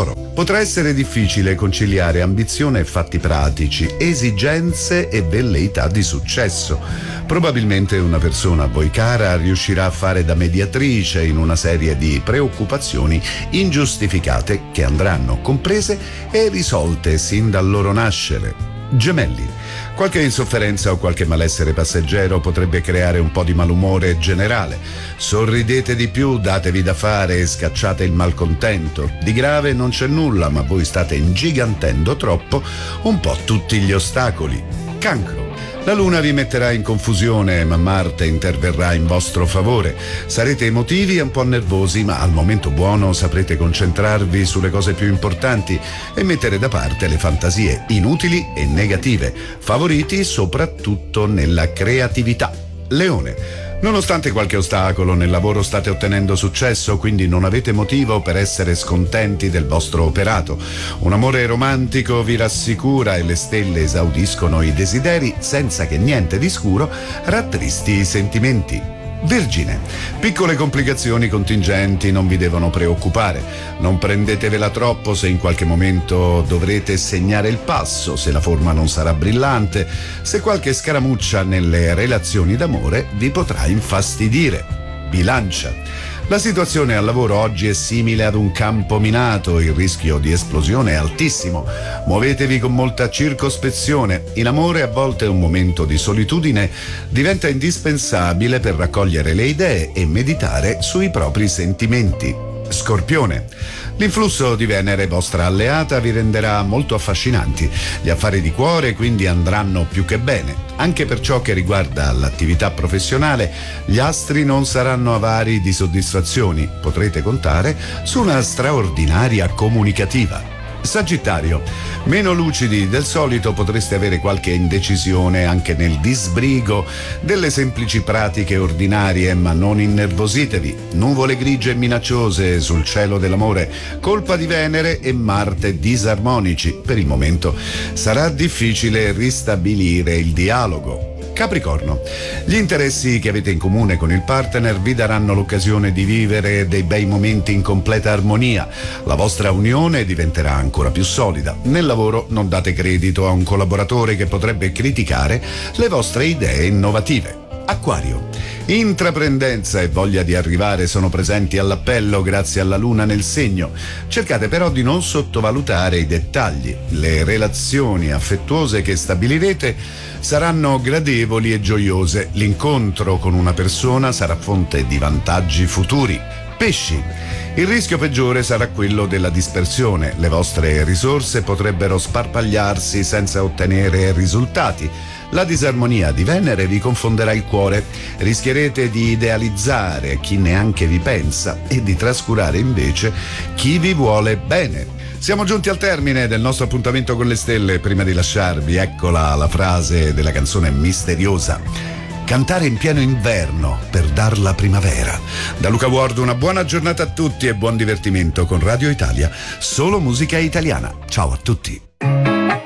Toro. Potrà essere difficile conciliare ambizione e fatti pratici, esigenze e velleità di successo. Probabilmente una persona a voi cara riuscirà a fare da mediatrice in una serie di preoccupazioni ingiustificate che andranno comprese e risolte sin dal loro nascere. Gemelli. Qualche insofferenza o qualche malessere passeggero potrebbe creare un po' di malumore generale. Sorridete di più, datevi da fare e scacciate il malcontento. Di grave non c'è nulla, ma voi state ingigantendo troppo un po' tutti gli ostacoli. Cancro. La Luna vi metterà in confusione, ma Marte interverrà in vostro favore. Sarete emotivi e un po' nervosi, ma al momento buono saprete concentrarvi sulle cose più importanti e mettere da parte le fantasie inutili e negative, favoriti soprattutto nella creatività. Leone. Nonostante qualche ostacolo nel lavoro state ottenendo successo, quindi non avete motivo per essere scontenti del vostro operato. Un amore romantico vi rassicura e le stelle esaudiscono i desideri senza che niente di scuro rattristi i sentimenti. Vergine. Piccole complicazioni contingenti non vi devono preoccupare. Non prendetevela troppo se in qualche momento dovrete segnare il passo, se la forma non sarà brillante, se qualche scaramuccia nelle relazioni d'amore vi potrà infastidire. Bilancia. La situazione al lavoro oggi è simile ad un campo minato, il rischio di esplosione è altissimo. Muovetevi con molta circospezione. In amore a volte un momento di solitudine diventa indispensabile per raccogliere le idee e meditare sui propri sentimenti. Scorpione. L'influsso di Venere, vostra alleata, vi renderà molto affascinanti. Gli affari di cuore quindi andranno più che bene. Anche per ciò che riguarda l'attività professionale, gli astri non saranno avari di soddisfazioni. Potrete contare su una straordinaria comunicativa. Sagittario. Meno lucidi del solito, potreste avere qualche indecisione anche nel disbrigo delle semplici pratiche ordinarie, ma non innervositevi. Nuvole grigie e minacciose sul cielo dell'amore, colpa di Venere e Marte disarmonici. Per il momento sarà difficile ristabilire il dialogo. Capricorno. Gli interessi che avete in comune con il partner vi daranno l'occasione di vivere dei bei momenti in completa armonia. La vostra unione diventerà ancora più solida. Nel lavoro non date credito a un collaboratore che potrebbe criticare le vostre idee innovative. Acquario. Intraprendenza e voglia di arrivare sono presenti all'appello grazie alla Luna nel segno. Cercate però di non sottovalutare i dettagli. Le relazioni affettuose che stabilirete saranno gradevoli e gioiose. L'incontro con una persona sarà fonte di vantaggi futuri. Pesci. Il rischio peggiore sarà quello della dispersione. Le vostre risorse potrebbero sparpagliarsi senza ottenere risultati. La disarmonia di Venere vi confonderà il cuore. Rischierete di idealizzare chi neanche vi pensa e di trascurare invece chi vi vuole bene. Siamo giunti al termine del nostro appuntamento con le stelle. Prima di lasciarvi, eccola la frase della canzone misteriosa. Cantare in pieno inverno per dar la primavera. Da Luca Ward una buona giornata a tutti e buon divertimento con Radio Italia, solo musica italiana. Ciao a tutti.